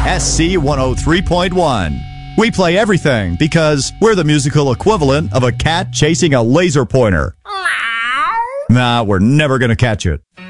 SC 103.1. We play everything because we're the musical equivalent of a cat chasing a laser pointer. Nah, we're never going to catch it.